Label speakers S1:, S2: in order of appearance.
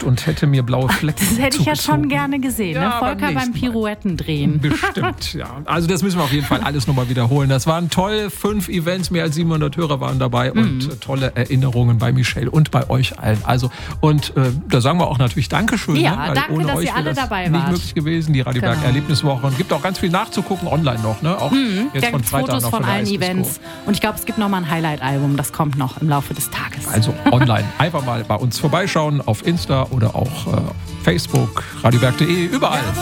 S1: und hätte mir blaue Flecken
S2: Das hätte ich ja
S1: zugezogen.
S2: schon gerne gesehen,
S1: Ja,
S2: ne? Volker beim Pirouetten drehen.
S1: Bestimmt, ja. Also das müssen wir auf jeden Fall alles nochmal wiederholen. Das waren toll, 5 Events, mehr als 700 Hörer waren dabei und tolle Erinnerungen bei Michelle und bei euch allen. Also und da sagen wir auch natürlich Dankeschön.
S2: Ja,
S1: ne? Weil
S2: danke,
S1: ohne
S2: dass
S1: euch
S2: ihr alle
S1: wäre das
S2: dabei
S1: nicht
S2: wart.
S1: möglich gewesen. Die Radio Berg
S2: Genau.
S1: Erlebniswoche. Und gibt auch ganz viel nachzugucken online noch. Ne? Auch jetzt
S2: Da
S1: von
S2: gibt es
S1: Freitag
S2: Fotos
S1: noch
S2: von
S1: der
S2: allen
S1: Eisdisco.
S2: Events. Und ich glaube, es gibt noch mal ein Highlight-Album. Das kommt noch im Laufe des Tages.
S1: Also online. Einfach mal bei uns vorbeischauen auf Insta oder auch Facebook, radioberg.de, überall.